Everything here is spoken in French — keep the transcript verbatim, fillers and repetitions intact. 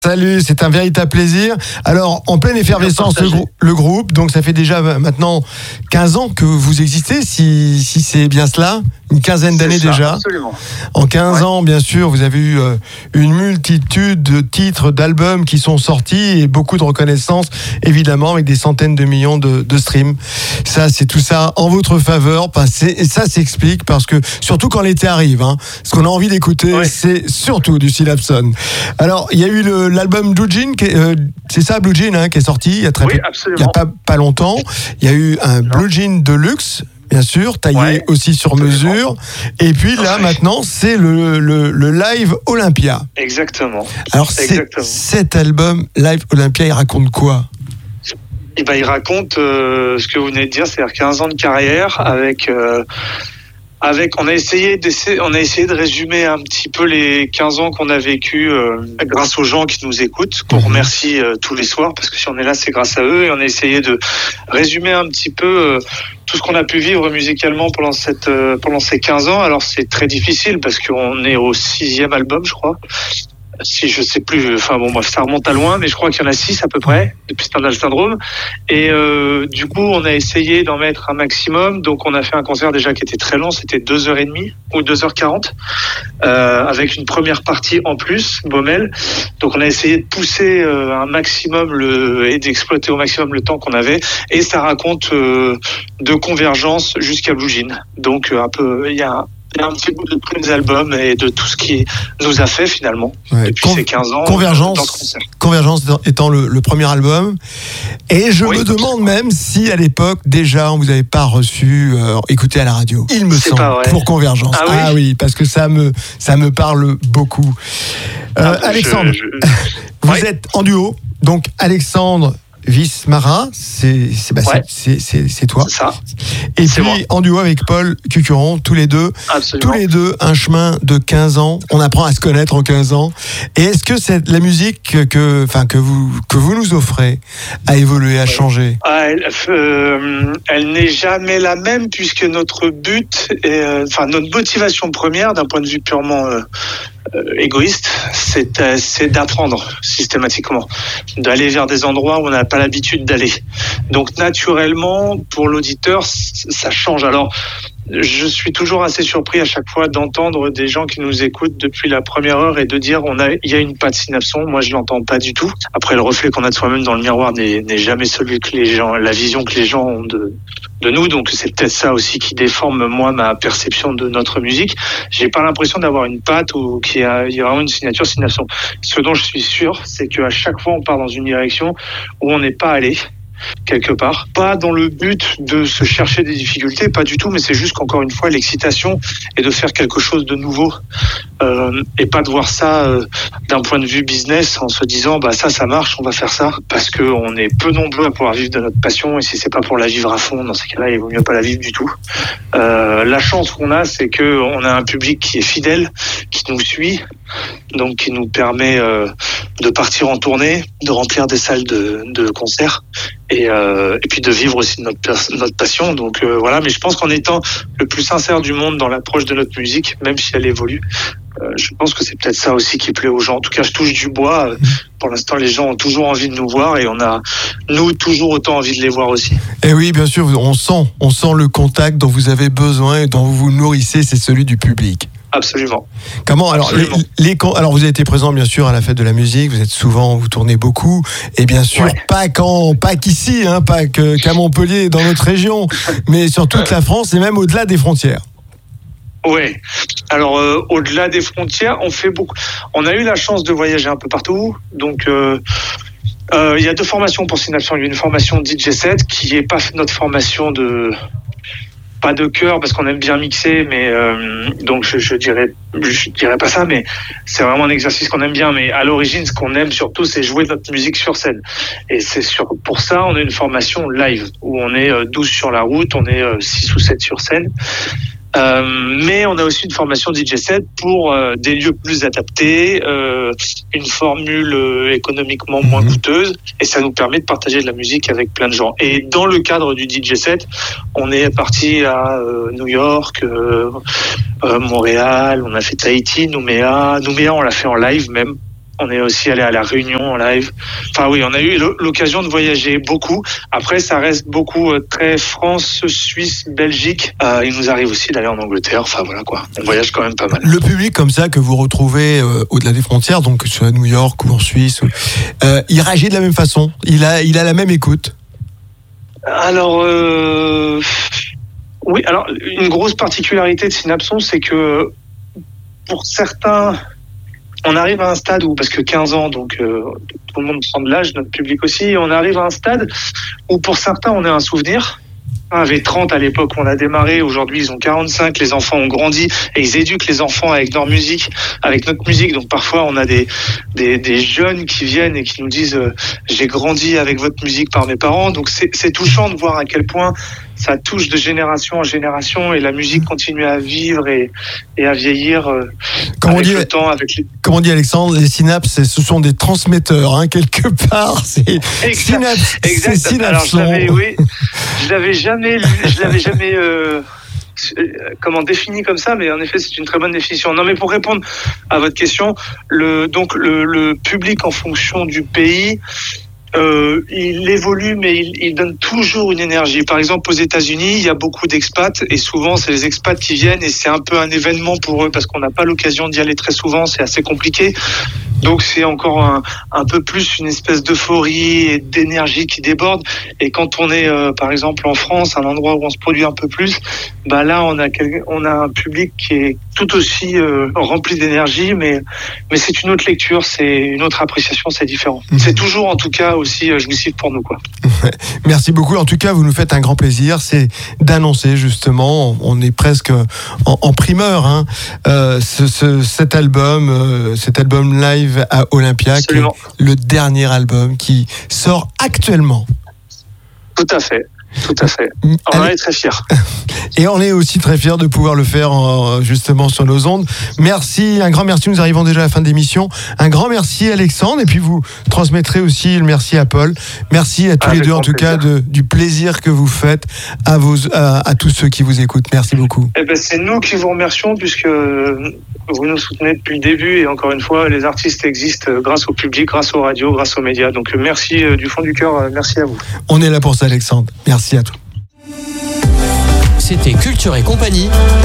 Salut, c'est un véritable plaisir. Alors, en pleine effervescence, le, grou- le groupe, donc ça fait déjà maintenant quinze ans que vous existez, si, si c'est bien cela, une quinzaine d'années c'est ça, déjà. Absolument. En quinze Ouais. ans, bien sûr, vous avez eu euh, une multitude de titres, d'albums qui sont sortis et beaucoup de reconnaissance, évidemment, avec des centaines de millions de, de streams. Ça, c'est tout ça en votre faveur. Et ça s'explique parce que, surtout quand l'été arrive, hein, ce qu'on a envie d'écouter, Ouais. c'est surtout du Syllabson. Alors, il y a eu le, l'album Blue Jean, qui est, euh, c'est ça, Blue Jean, hein, qui est sorti il y a très Oui, peu, il y a absolument. pas, pas longtemps. Il y a eu un Non. Blue Jean Deluxe, bien sûr, taillé Ouais, aussi sur absolument. mesure. Et puis là, Ouais. maintenant, c'est le, le, le Live Olympia. Exactement. Alors, c'est, Exactement. cet album Live Olympia, il raconte quoi ? Et ben, il raconte euh, ce que vous venez de dire, c'est-à-dire quinze ans de carrière avec. Euh, Avec, on a essayé d'essayer, on a essayé de résumer un petit peu les quinze ans qu'on a vécu euh, grâce aux gens qui nous écoutent, qu'on remercie euh, tous les soirs, parce que si on est là, c'est grâce à eux. Et on a essayé de résumer un petit peu euh, tout ce qu'on a pu vivre musicalement pendant cette, euh, pendant ces quinze ans. Alors c'est très difficile parce qu'on est au sixième album, je crois. Si je sais plus, enfin bon bref, ça remonte à loin, mais je crois qu'il y en a six à peu près depuis Stendhal Syndrome. Et euh, du coup, on a essayé d'en mettre un maximum. Donc, on a fait un concert déjà qui était très long, c'était deux heures trente ou deux heures quarante, euh, avec une première partie en plus, Baumel. Donc, on a essayé de pousser euh, un maximum le, et d'exploiter au maximum le temps qu'on avait. Et ça raconte euh, de Convergence jusqu'à Blue Jean. Donc, euh, un peu, il y a Il y a un petit bout de tous les albums et de tout ce qui nous a fait finalement Ouais. depuis Con- ces quinze ans. Convergence, dans ce concert. Convergence étant le, le premier album. Et je Oui. me demande même si à l'époque, déjà, on vous avait pas reçu, euh, écouté à la radio. Il me C'est semble, pas vrai. pour Convergence. Ah oui parce que ça me, ça me parle beaucoup. Euh, Ah, Alexandre, je- je- vous Ouais. êtes en duo. Donc, Alexandre Wismara, c'est, c'est, bah, Ouais. c'est, c'est, c'est toi. C'est ça, Et c'est puis, moi. en duo avec Paul Cucuron, tous les deux. absolument. Tous les deux, un chemin de quinze ans. On apprend à se connaître en quinze ans. Et est-ce que c'est la musique que, enfin, que vous, que vous nous offrez a évolué, a changé ? Ah, elle, euh, elle n'est jamais la même puisque notre but, est, euh, enfin notre motivation première d'un point de vue purement euh, euh, égoïste, c'est, euh, c'est d'apprendre systématiquement, d'aller vers des endroits où on n'a pas l'habitude d'aller. Donc naturellement, pour l'auditeur, c- ça change. Alors, je suis toujours assez surpris à chaque fois d'entendre des gens qui nous écoutent depuis la première heure et de dire on a, il y a une patte Synapson. Moi, je l'entends pas du tout. Après, le reflet qu'on a de soi-même dans le miroir n'est, n'est jamais celui que les gens, la vision que les gens ont de, de nous. Donc, c'est peut-être ça aussi qui déforme, moi, ma perception de notre musique. J'ai pas l'impression d'avoir une patte ou qu'il y a, il y a vraiment une signature Synapson. Ce dont je suis sûr, c'est qu'à chaque fois, on part dans une direction où on n'est pas allé. Quelque part, pas dans le but de se chercher des difficultés, pas du tout, mais c'est juste qu'encore une fois l'excitation est de faire quelque chose de nouveau euh, et pas de voir ça euh, d'un point de vue business en se disant bah ça ça marche, on va faire ça parce que on est peu nombreux à pouvoir vivre de notre passion et si c'est pas pour la vivre à fond, dans ces cas-là il vaut mieux pas la vivre du tout. Euh, la chance qu'on a, c'est que on a un public qui est fidèle, qui nous suit, donc qui nous permet euh, de partir en tournée, de remplir des salles de, de concert et, euh, et puis de vivre aussi de notre, pers- notre passion. Donc euh, voilà, mais je pense qu'en étant le plus sincère du monde dans l'approche de notre musique, même si elle évolue, euh, je pense que c'est peut-être ça aussi qui plaît aux gens. En tout cas, je touche du bois. Euh, pour l'instant, les gens ont toujours envie de nous voir et on a, nous, toujours autant envie de les voir aussi. Et oui, bien sûr, on sent, on sent le contact dont vous avez besoin et dont vous vous nourrissez, c'est celui du public. Absolument. Comment alors les, Absolument. les con- alors vous avez été présent bien sûr à la fête de la musique, vous êtes souvent, vous tournez beaucoup et bien sûr Ouais. pas qu'en pas qu'ici hein, pas que, qu'à Montpellier dans notre région, mais sur toute la France et même au-delà des frontières. Ouais. Alors euh, au-delà des frontières, on fait beaucoup. On a eu la chance de voyager un peu partout. Donc euh, euh, il y a deux formations pour Synapson. Il y a une formation D J set qui est pas notre formation de pas de cœur parce qu'on aime bien mixer, mais euh, donc je, je dirais je dirais pas ça, mais c'est vraiment un exercice qu'on aime bien. Mais à l'origine, ce qu'on aime surtout, c'est jouer de notre musique sur scène. Et c'est sur, pour ça, on a une formation live où on est euh, douze sur la route, on est euh, six ou sept sur scène. Euh, mais on a aussi une formation D J set pour euh, des lieux plus adaptés, euh, une formule euh, économiquement moins coûteuse, et ça nous permet de partager de la musique avec plein de gens. Et dans le cadre du D J set, on est parti à euh, New York, euh, euh, Montréal, on a fait Tahiti, Nouméa. Nouméa, on l'a fait en live même. On est aussi allé à La Réunion en live. Enfin oui, on a eu l'occasion de voyager beaucoup. Après, ça reste beaucoup euh, très France, Suisse, Belgique. Euh, il nous arrive aussi d'aller en Angleterre. Enfin voilà quoi. On voyage quand même pas mal. Le public comme ça que vous retrouvez euh, au-delà des frontières, donc soit à New York ou en Suisse, euh, il réagit de la même façon. Il a, il a la même écoute. Alors euh, oui. Alors une grosse particularité de Synapson, c'est que pour certains, on arrive à un stade où, parce que quinze ans, donc euh, tout le monde prend de l'âge, notre public aussi, on arrive à un stade où pour certains, on a un souvenir. On avait trente à l'époque où on a démarré, aujourd'hui ils ont quarante-cinq, les enfants ont grandi et ils éduquent les enfants avec leur musique, avec notre musique. Donc parfois on a des, des, des jeunes qui viennent et qui nous disent euh, j'ai grandi avec votre musique par mes parents. Donc c'est, c'est touchant de voir à quel point ça touche de génération en génération et la musique continue à vivre et, et à vieillir euh, comme avec on dit, le temps. Avec les... Comme on dit Alexandre, les synapses, ce sont des transmetteurs, hein, quelque part. C'est exact, synapse, exact. c'est synapse. Alors je l'avais, oui, je l'avais jamais, je l'avais jamais, euh, comment défini comme ça, mais en effet c'est une très bonne définition. Non, mais pour répondre à votre question, le donc le, le public en fonction du pays. Euh, il évolue, mais il, il donne toujours une énergie. Par exemple, aux États-Unis, il y a beaucoup d'expats et souvent, c'est les expats qui viennent et c'est un peu un événement pour eux parce qu'on n'a pas l'occasion d'y aller très souvent. C'est assez compliqué. Donc, c'est encore un, un peu plus une espèce d'euphorie et d'énergie qui déborde. Et quand on est, euh, par exemple, en France, un endroit où on se produit un peu plus, bah là, on a quel... on a un public qui est tout aussi euh, rempli d'énergie, mais mais c'est une autre lecture, c'est une autre appréciation, c'est différent. Mmh. C'est toujours, en tout cas, aussi euh, jouissif pour nous, quoi. Merci beaucoup. En tout cas, vous nous faites un grand plaisir, c'est d'annoncer justement, on est presque en, en primeur, hein, euh, ce, ce, cet album, euh, cet album live à Olympia, Absolument. Qui est le dernier album qui sort actuellement. Tout à fait. Tout à fait. On en est très fiers. Et on est aussi très fiers de pouvoir le faire justement sur nos ondes. Merci, un grand merci. Nous arrivons déjà à la fin de l'émission. Un grand merci Alexandre. Et puis vous transmettrez aussi le merci à Paul. Merci à tous Avec les deux en tout plaisir. cas de, du plaisir que vous faites à, vos, à, à tous ceux qui vous écoutent. Merci beaucoup. Eh ben, c'est nous qui vous remercions puisque vous nous soutenez depuis le début. Et encore une fois, les artistes existent grâce au public, grâce aux radios, grâce aux médias. Donc merci du fond du cœur. Merci à vous. On est là pour ça Alexandre. Merci à toi. C'était Culture et compagnie.